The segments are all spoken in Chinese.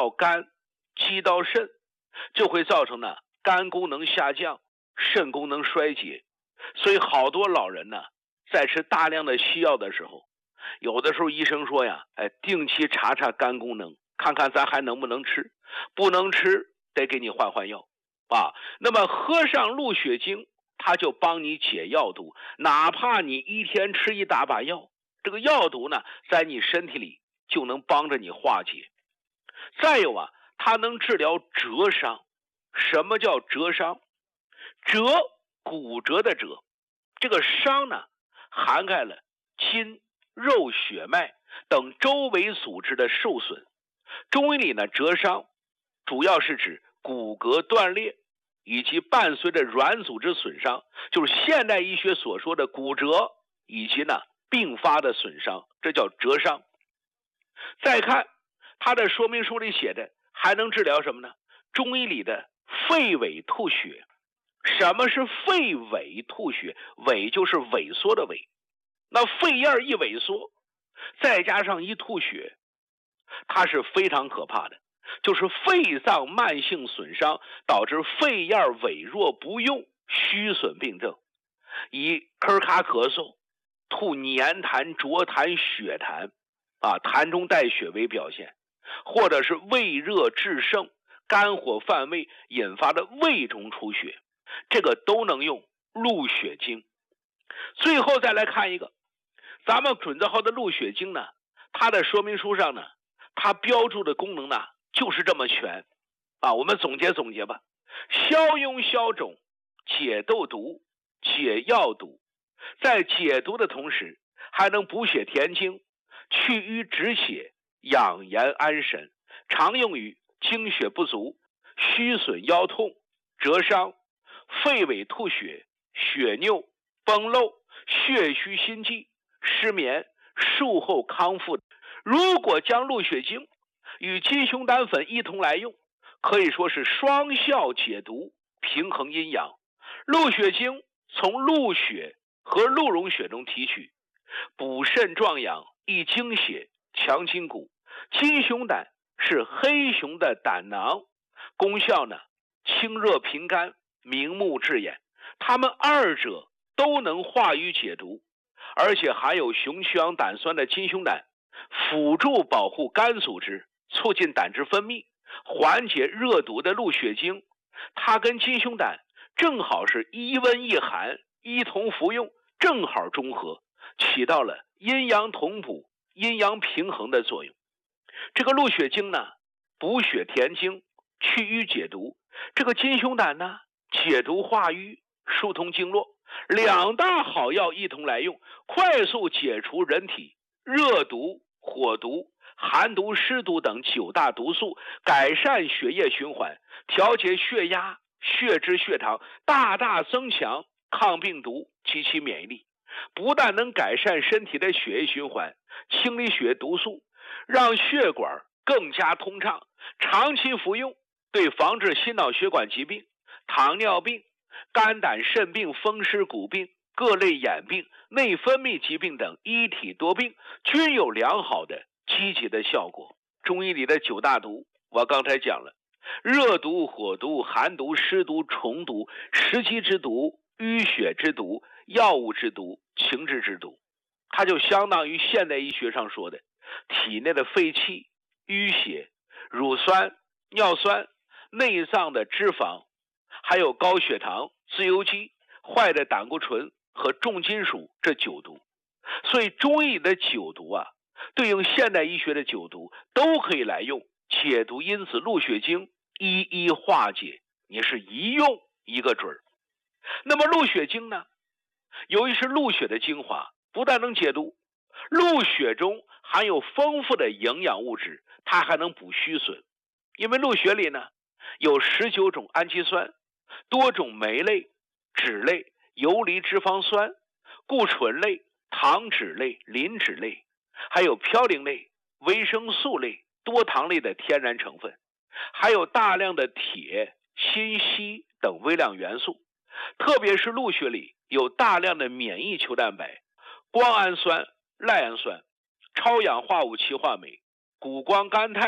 到肝，积到肾，就会造成呢肝功能下降，肾功能衰竭。所以好多老人呢，在吃大量的西药的时候，有的时候医生说呀，定期查查肝功能，看看咱还能不能吃，不能吃得给你换药啊。那么喝上鹿血精，它就帮你解药毒，哪怕你一天吃一大把药，这个药毒呢，在你身体里就能帮着你化解。再有啊，它能治疗折伤。什么叫折伤？折，骨折的折，这个伤呢，涵盖了筋、肉、血脉等周围组织的受损。中医里呢，折伤主要是指骨骼断裂以及伴随着软组织损伤，就是现代医学所说的骨折以及呢并发的损伤，这叫折伤。再看它的说明书里写的，还能治疗什么呢？中医里的肺萎吐血。什么是肺萎吐血？萎就是萎缩的萎，那肺叶一萎缩，再加上一吐血，它是非常可怕的，就是肺脏慢性损伤，导致肺叶萎弱不用，虚损病症，以咳卡咳嗽、吐黏痰、浊痰、血痰痰中带血为表现，或者是胃热炽盛、肝火犯胃引发的胃中出血，这个都能用鹿血精。最后再来看一个，咱们准字号的鹿血精呢，它的说明书上呢，它标注的功能呢就是这么全我们总结总结吧。消痈消肿，解痘毒，解药毒，在解毒的同时还能补血填精，去瘀止血，养颜安神，常用于精血不足、虚损腰痛、折伤、肺萎吐血、血尿、崩漏、血虚心悸、失眠、术后康复。如果将鹿血精与金熊胆粉一同来用，可以说是双效解毒，平衡阴阳。鹿血精从鹿血和鹿茸血中提取，补肾壮阳，益精血，强筋骨。金熊胆是黑熊的胆囊，功效呢清热平肝，明目治眼。它们二者都能化瘀解毒，而且含有雄曲氧胆酸的金熊胆辅助保护肝组织，促进胆汁分泌，缓解热毒的鹿血精，它跟金熊胆正好是一温一寒，一同服用，正好中和，起到了阴阳同补、阴阳平衡的作用。这个鹿血精呢，补血填精，去瘀解毒；这个金熊胆呢，解毒化瘀，疏通经络。两大好药一同来用，快速解除人体热毒、火毒、寒毒、湿毒等9大毒素，改善血液循环，调节血压、血脂、血糖，大大增强抗病毒及其免疫力。不但能改善身体的血液循环，清理血毒素，让血管更加通畅，长期服用对防治心脑血管疾病、糖尿病、肝胆肾病、风湿骨病、各类眼病、内分泌疾病等一体多病均有良好的积极的效果。中医里的9大毒我刚才讲了，热毒、火毒、寒毒、湿毒、虫毒、食积之毒、淤血之毒、药物之毒、情志之毒，它就相当于现代医学上说的体内的废气、淤血、乳酸、尿酸、内脏的脂肪，还有高血糖、自由基、坏的胆固醇和重金属这9毒。所以中医的9毒对应现代医学的9毒都可以来用解毒因子鹿血精，一一化解，你是一用一个准。那么鹿血精呢，由于是鹿血的精华，不但能解毒，鹿血中含有丰富的营养物质，它还能补虚损。因为鹿血里呢有19种氨基酸，多种酶类、脂类、游离脂肪酸、固醇类、糖脂类、磷脂类，还有嘌呤类、维生素类、多糖类的天然成分，还有大量的铁、锌、硒等微量元素。特别是鹿血里有大量的免疫球蛋白、胱氨酸、赖氨酸、超氧化物歧化酶、谷胱甘肽、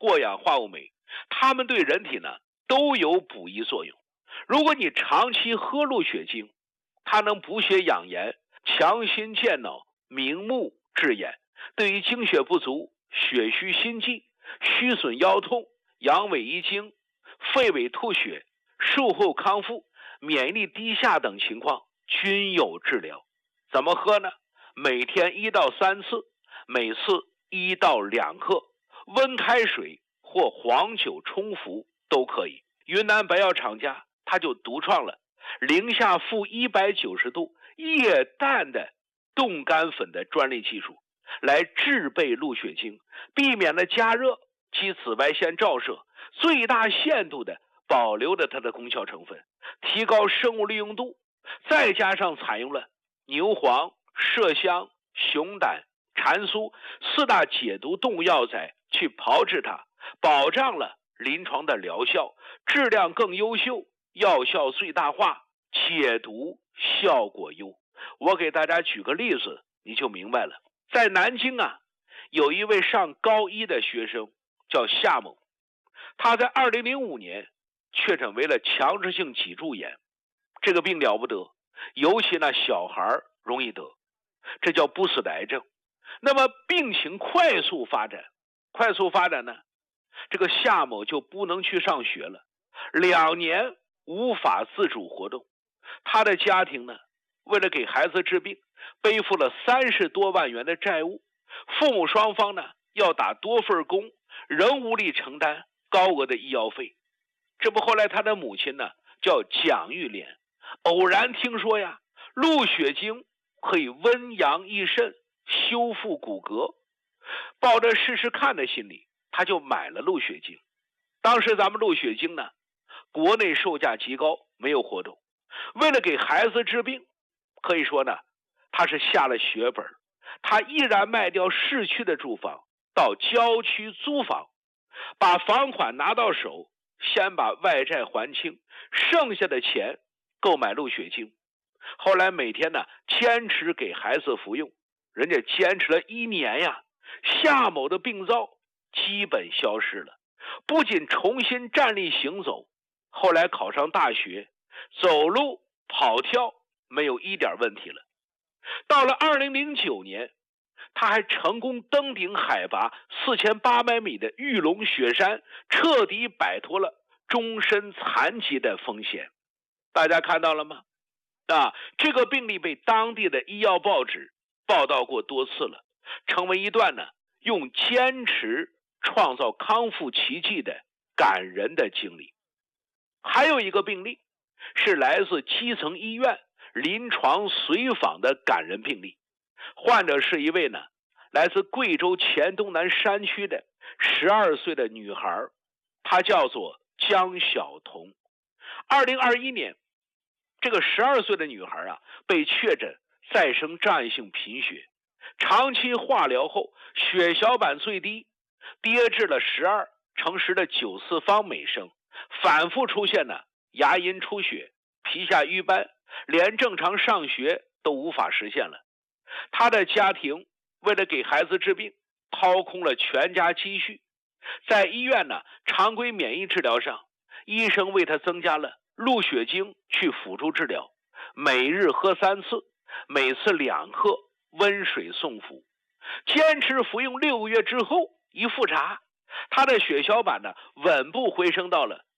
过氧化物酶，它们对人体呢都有补益作用。如果你长期喝鹿血精，它能补血养颜，强心健脑，明目治眼，对于精血不足、血虚心悸、虚损腰痛、阳痿遗精、肺痿吐血、术后康复、免疫力低下等情况均有治疗。怎么喝呢？每天1到3次，每次1到2克，温开水或黄酒冲服都可以。云南白药厂家它就独创了零下-190度液氮的冻干粉的专利技术，来制备鹿血精，避免了加热及紫外线照射，最大限度的保留了它的功效成分，提高生物利用度。再加上采用了牛黄、麝香、熊胆、蟾酥4大解毒动物药材去炮制它，保障了临床的疗效，质量更优秀，药效最大化，解毒效果优。我给大家举个例子，你就明白了。在南京啊，有一位上高1的学生叫夏某，他在2005年确诊为了强直性脊柱炎。这个病了不得，尤其呢小孩容易得，这叫不死的癌症。那么病情快速发展呢，这个夏某就不能去上学了，2年无法自主活动。他的家庭呢，为了给孩子治病，背负了30多万元的债务，父母双方呢要打多份工，仍无力承担高额的医药费。这不后来他的母亲呢叫蒋玉莲，偶然听说呀，鹿血精可以温阳益肾，修复骨骼，抱着试试看的心理，他就买了鹿血精。当时咱们鹿血精呢，国内售价极高，没有活动。为了给孩子治病，可以说呢，他是下了血本，他毅然卖掉市区的住房，到郊区租房，把房款拿到手，先把外债还清，剩下的钱购买鹿血精。后来每天呢，坚持给孩子服用，人家坚持了1年呀，夏某的病灶基本消失了，不仅重新站立行走，后来考上大学，走路跑跳没有一点问题了。到了2009年，他还成功登顶海拔4800米的玉龙雪山，彻底摆脱了终身残疾的风险。大家看到了吗？这个病例被当地的医药报纸报道过多次了，成为一段呢用坚持创造康复奇迹的感人的经历。还有一个病例是来自基层医院临床随访的感人病例，患者是一位呢来自贵州黔东南山区的12岁的女孩，她叫做江晓彤。2021年，这个12岁的女孩啊，被确诊再生障碍性贫血，长期化疗后，血小板最低跌至了12×10的9次方每升，反复出现呢牙龈出血、皮下瘀斑，连正常上学都无法实现了。她的家庭为了给孩子治病，掏空了全家积蓄。在医院呢常规免疫治疗上，医生为她增加了鹿血精去辅助治疗，每日喝3次，每次2克，温水送服。坚持服用6个月之后，一复查，他的血小板呢稳步回升到了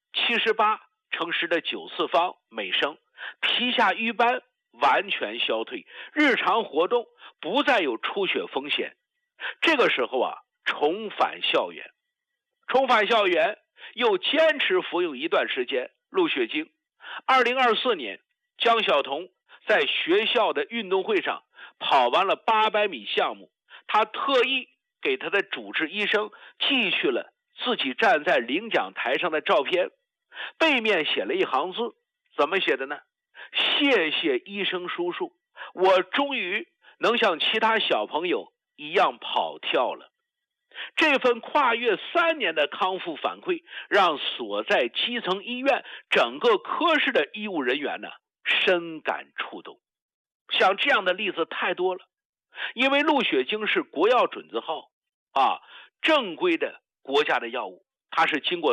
78×10的9次方每升，皮下瘀斑完全消退，日常活动不再有出血风险。这个时候啊，重返校园又坚持服用一段时间鹿血精。2024年，江晓彤在学校的运动会上跑完了800米项目，他特意给他的主治医生寄去了自己站在领奖台上的照片，背面写了一行字，怎么写的呢？谢谢医生叔叔，我终于能像其他小朋友一样跑跳了。这份跨越3年的康复反馈，让所在基层医院整个科室的医务人员呢深感触动。像这样的例子太多了，因为鹿血精是国药准字号正规的国家的药物，它是经过